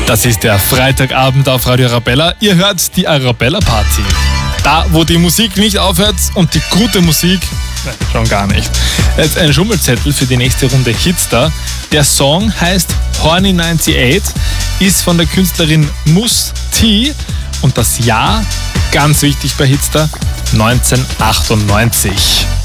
Das ist der Freitagabend auf Radio Arabella. Ihr hört die Arabella Party. Da, wo die Musik nicht aufhört und die gute Musik, schon gar nicht. Jetzt ein Schummelzettel für die nächste Runde Hitstar. Der Song heißt Horny 98, ist von der Künstlerin Mus T und das Jahr, ganz wichtig bei Hitstar, 1998.